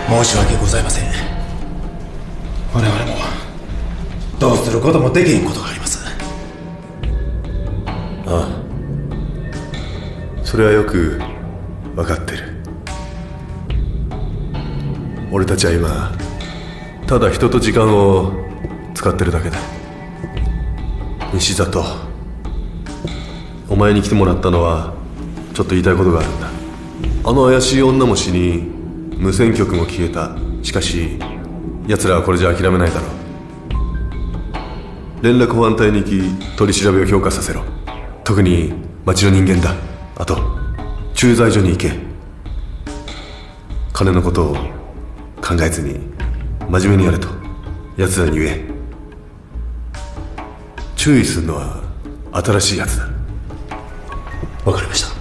申し訳ございません。我々もどうすることもできんことがあります。 ああ、それはよく分かってる。俺たちは今ただ人と時間を使ってるだけだ。西里、お前に来てもらったのはちょっと言いたいことがあるんだ。あの怪しい女も死に、無線局も消えた。しかし奴らはこれじゃ諦めないだろう。連絡保安隊に行き、取り調べを評価させろ。特に町の人間だ。あと駐在所に行け。金のことを考えずに真面目にやれと奴らに言え。注意するのは新しいやつだ。 わかりました。